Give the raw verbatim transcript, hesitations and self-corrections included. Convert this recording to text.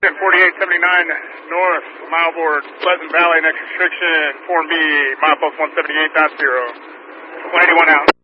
forty-eight seventy-nine north, mileboard, Pleasant Valley, next restriction, Form B, milepost one seventy-eight point zero. one eighty-one out.